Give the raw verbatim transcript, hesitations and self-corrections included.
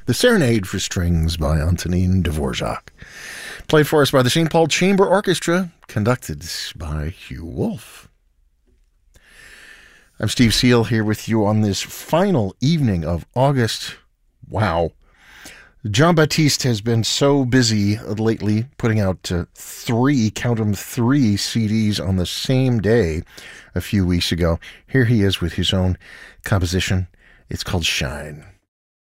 The Serenade for Strings by Antonin Dvorak. Played for us by the Saint Paul Chamber Orchestra, conducted by Hugh Wolf. I'm Steve Seal here with you on this final evening of August. Wow. Jean-Baptiste has been so busy lately putting out uh, three, count them, three C Ds on the same day a few weeks ago. Here he is with his own composition. It's called Shine.